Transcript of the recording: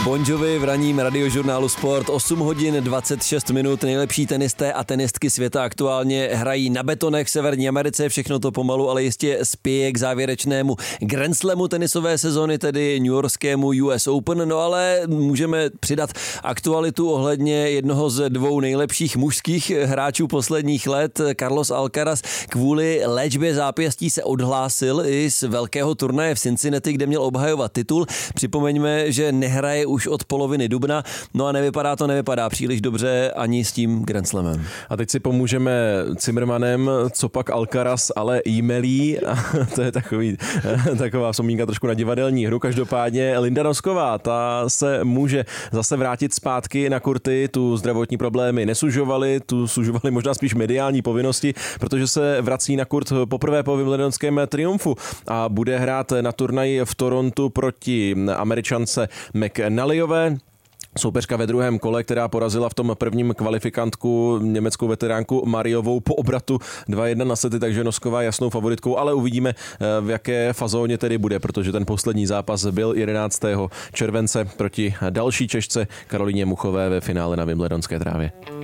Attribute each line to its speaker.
Speaker 1: Bon Jovi v ranním radiožurnálu Sport. 8 hodin 26 minut. Nejlepší tenisté a tenistky světa aktuálně hrají na betonech v Severní Americe. Všechno to pomalu, ale jistě spěje k závěrečnému Grand Slamu tenisové sezony, tedy New Yorkskému US Open. No ale můžeme přidat aktualitu ohledně jednoho z dvou nejlepších mužských hráčů posledních let. Carlos Alcaraz kvůli léčbě zápěstí se odhlásil i z velkého turnaje v Cincinnati, kde měl obhajovat titul. Připomeňme, že nehraje už od poloviny dubna, no a nevypadá příliš dobře ani s tím Grand Slamem.
Speaker 2: A teď si pomůžeme Cimrmanem, co pak Alcaraz, ale jí-melí. To je taková vzpomínka trošku na divadelní hru. Každopádně Linda Nosková, ta se může zase vrátit zpátky na kurty. Tu zdravotní problémy nesužovaly, tu sužovaly možná spíš mediální povinnosti, protože se vrací na kurt poprvé po wimbledonském triumfu a bude hrát na turnaji v Torontu proti Američance McNallyové. Soupeřka ve druhém kole, která porazila v tom prvním kvalifikantku německou veteránku Mariovou po obratu 2-1 na sety, takže Nosková jasnou favoritkou, ale uvidíme, v jaké fazóně tedy bude, protože ten poslední zápas byl 11. července proti další Češce Karolíně Muchové ve finále na wimbledonské trávě.